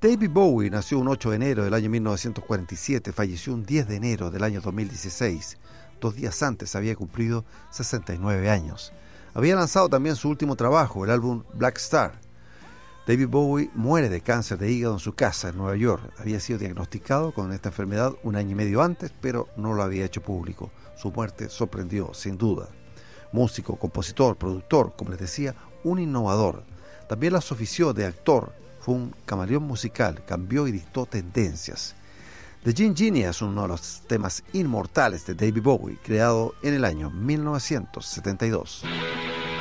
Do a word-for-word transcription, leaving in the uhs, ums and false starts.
David Bowie nació un ocho de enero del año mil novecientos cuarenta y siete, falleció un diez de enero del año dos mil dieciséis. Dos días antes había cumplido sesenta y nueve años. Había lanzado también su último trabajo, el álbum Black Star. David Bowie muere de cáncer de hígado en su casa en Nueva York. Había sido diagnosticado con esta enfermedad un año y medio antes, pero no lo había hecho público. Su muerte sorprendió, sin duda. Músico, compositor, productor, como les decía, un innovador. También las ofició de actor. Fue un camaleón musical, cambió y dictó tendencias. The Gin Genius es uno de los temas inmortales de David Bowie, creado en el año mil novecientos setenta y dos.